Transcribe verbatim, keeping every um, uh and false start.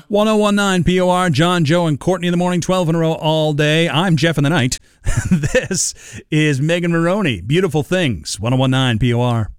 ten nineteen P O R, John, Joe, and Courtney in the morning, twelve in a row all day. I'm Jeff in the night. This is Megan Maroney. Beautiful Things, ten nineteen P O R.